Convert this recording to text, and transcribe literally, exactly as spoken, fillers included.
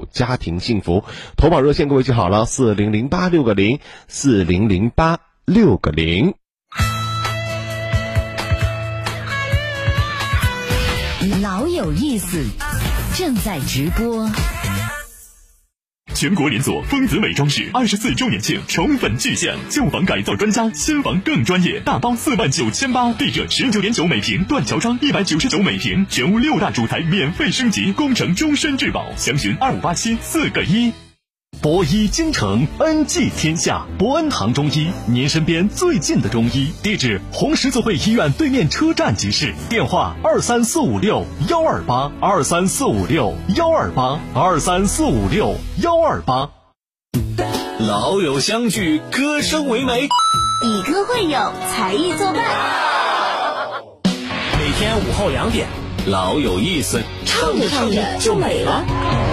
家庭幸福。投保热线各位记好了，四零零八六个零，四零零八六个零。 老有意思，正在直播。 全国连锁丰泽美装饰二十四周年庆宠粉巨献，旧房改造专家，新房更专业，大包四万九千八，地热十九点九每平，断桥窗一百九十九每平，全屋六大主材免费升级，工程终身质保，详询二五八七四个一。博医京城，恩济天下，博恩堂中医，您身边最近的中医。地址：红十字会医院对面车站即市。电话：二三四五六幺二八，二三四五六幺二八，二三四五六幺二八。 老友相聚，歌声为媒， 以歌会友，才艺作伴。 每天午后两点，老有意思， 唱着唱着就美了。